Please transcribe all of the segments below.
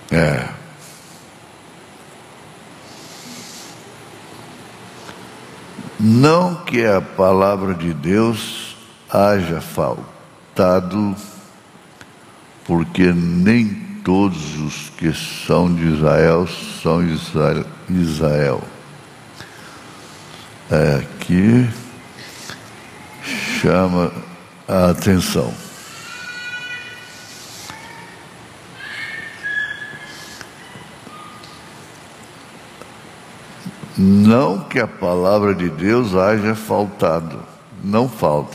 Não que a palavra de Deus haja faltado, porque nem todos os que são de Israel são Israel. Aqui chama a atenção. Não que a palavra de Deus haja faltado, não falta.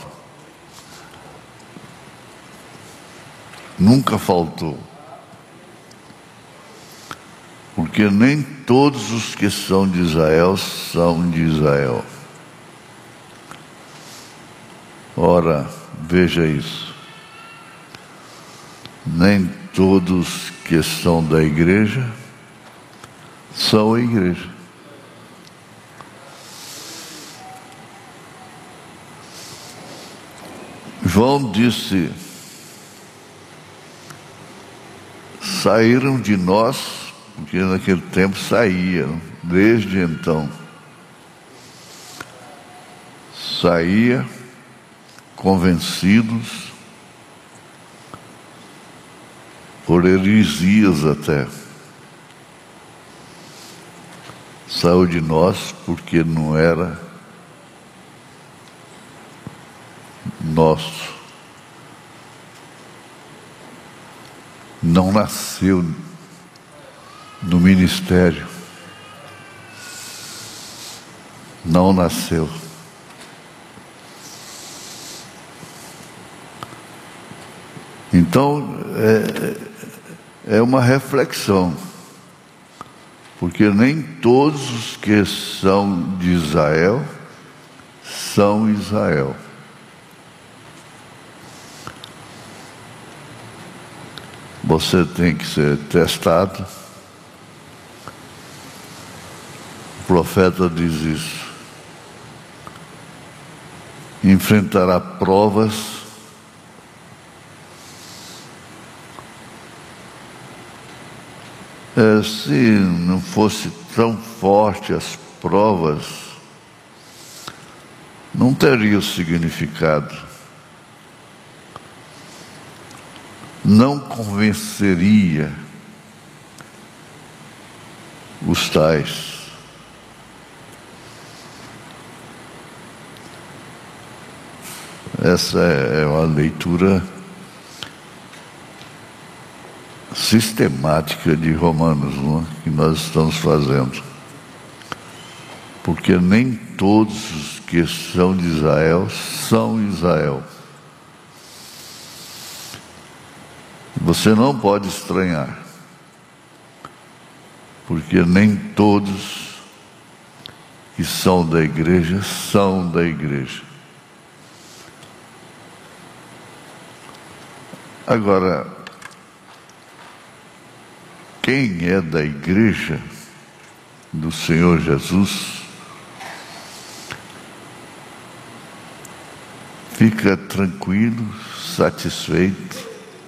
Nunca faltou. Porque nem todos os que são de Israel são de Israel. Ora, veja isso. Nem todos que são da igreja são a igreja. João disse: saíram de nós, porque naquele tempo saíam, desde então. Saía convencidos por heresias até. Saiu de nós porque não era nosso. Não nasceu no ministério. Não nasceu. Então, é uma reflexão. Porque nem todos os que são de Israel são Israel. Você tem que ser testado. O profeta diz isso. Enfrentará provas. Se não fosse tão forte as provas, não teria o significado. Não convenceria os tais. Essa é uma leitura sistemática de Romanos, não é? Que nós estamos fazendo. Porque nem todos os que são de Israel são Israel. Você não pode estranhar, porque nem todos que são da igreja são da igreja. Agora, quem é da igreja do Senhor Jesus, fica tranquilo, satisfeito,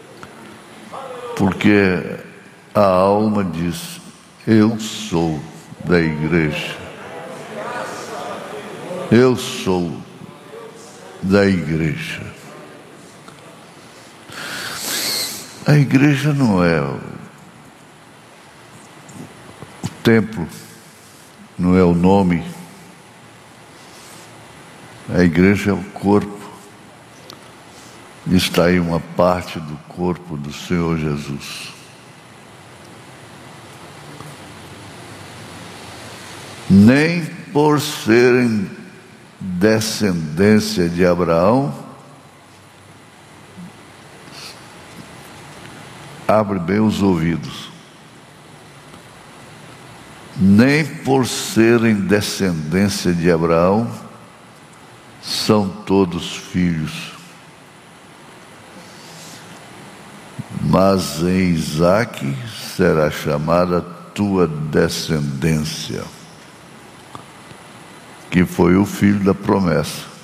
porque a alma diz: eu sou da igreja. Eu sou da igreja. A igreja não é o templo, não é o nome. A igreja é o corpo. Está aí uma parte do corpo do Senhor Jesus. Nem por serem descendência de Abraão, abre bem os ouvidos, nem por serem descendência de Abraão, são todos filhos. Mas em Isaque será chamada tua descendência, que foi o filho da promessa.